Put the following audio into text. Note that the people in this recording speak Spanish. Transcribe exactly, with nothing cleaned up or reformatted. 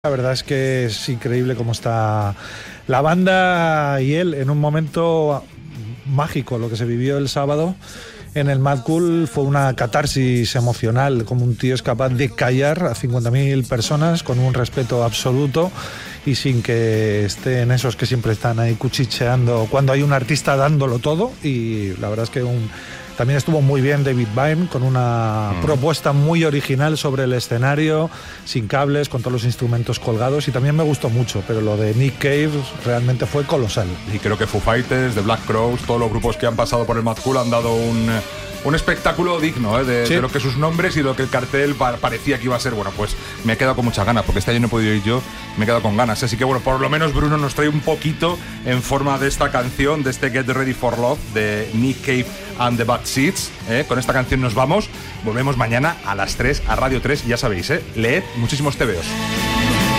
La verdad es que es increíble cómo está la banda y él en un momento mágico. Lo que se vivió el sábado en el Mad Cool fue una catarsis emocional, como un tío es capaz de callar a cincuenta mil personas con un respeto absoluto y sin que estén esos que siempre están ahí cuchicheando cuando hay un artista dándolo todo. Y la verdad es que un... también estuvo muy bien David Byrne con una mm. propuesta muy original sobre el escenario, sin cables, con todos los instrumentos colgados, y también me gustó mucho, pero lo de Nick Cave realmente fue colosal. Y creo que Foo Fighters, The Black Crowes, todos los grupos que han pasado por el Mad Cool han dado un, un espectáculo digno ¿eh? de, sí. de lo que sus nombres y lo que el cartel pa- parecía que iba a ser. Bueno, pues me he quedado con muchas ganas, porque este año no he podido ir yo, me he quedado con ganas. Así que bueno, por lo menos Bruno nos trae un poquito en forma de esta canción, de este Get Ready for Love de Nick Cave and the Bad Seeds. ¿eh? Con esta canción nos vamos. Volvemos mañana a las tres a Radio tres. Ya sabéis, ¿eh? leed muchísimos tebeos.